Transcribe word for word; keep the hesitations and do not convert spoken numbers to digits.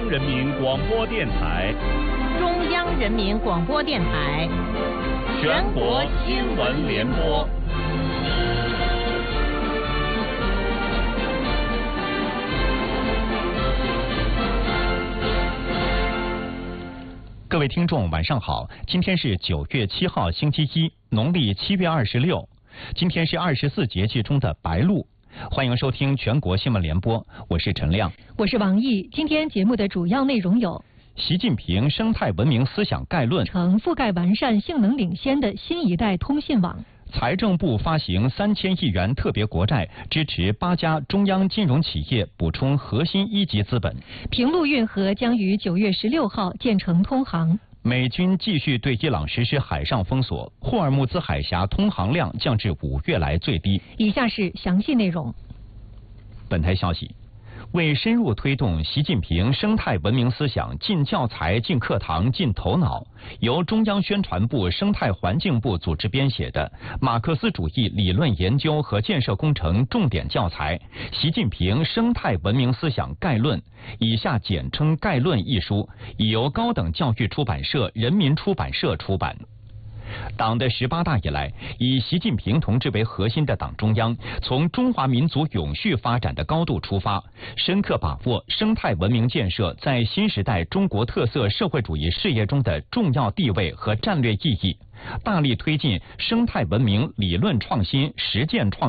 央人民广播电台， 中央人民广播电台， 全国新闻联播。 各位听众，晚上好！今天是九月七号，星期一，农历七月二十六。今天是二十四节气中的白露。欢迎收听全国新闻联播，我是陈亮， 我是王毅。今天节目的主要内容有： 习近平生态文明思想概论， 成覆盖完善、性能领先的新一代通信网。 财政部发行三千亿元特别国债，支持八家中央金融企业补充核心一级资本。平陆运河将于九月十六号建成通航。美军继续对伊朗实施海上封锁，霍尔木兹海峡通航量降至五月来最低。 以下是详细内容。 本台消息。为深入推动习近平生态文明思想进教材、进课堂、进头脑，由中央宣传部、生态环境部组织编写的《马克思主义理论研究和建设工程重点教材·习近平生态文明思想概论》（以下简称概论）一书，已由高等教育出版社人民出版社出版。党的十八大以来，以习近平同志为核心的党中央，从中华民族永续发展的高度出发，深刻把握生态文明建设在新时代中国特色社会主义事业中的重要地位和战略意义，大力推进生态文明理论创新、实践创新。